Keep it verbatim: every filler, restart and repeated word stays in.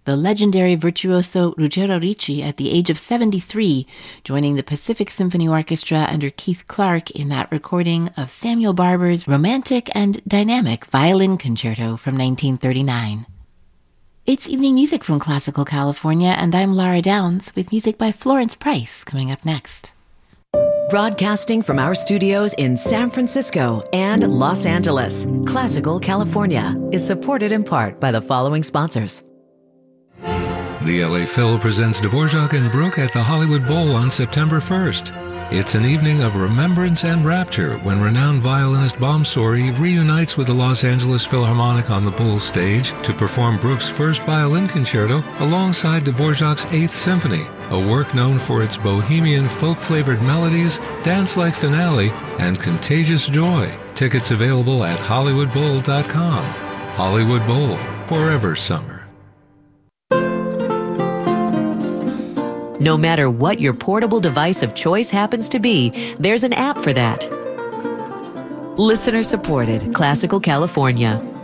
the legendary virtuoso Ruggero Ricci at the age of seventy-three, joining the Pacific Symphony Orchestra under Keith Clark in that recording of Samuel Barber's romantic and dynamic violin concerto from nineteen thirty-nine. It's Evening Music from Classical California, and I'm Lara Downs with music by Florence Price coming up next. Broadcasting from our studios in San Francisco and Los Angeles, Classical California is supported in part by the following sponsors. The L A Phil presents Dvorak and Bruch at the Hollywood Bowl on September first. It's an evening of remembrance and rapture when renowned violinist Bomsori reunites with the Los Angeles Philharmonic on the Bowl stage to perform Bruch's first violin concerto alongside Dvorak's Eighth Symphony, a work known for its bohemian folk-flavored melodies, dance-like finale, and contagious joy. Tickets available at hollywood bowl dot com. Hollywood Bowl, forever summer. No matter what your portable device of choice happens to be, there's an app for that. Listener supported, Classical California.